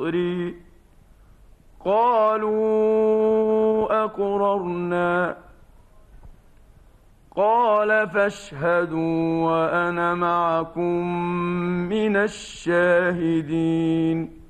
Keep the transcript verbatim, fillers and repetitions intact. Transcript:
مصري قالوا أقررنا قال فاشهدوا وأنا معكم من الشاهدين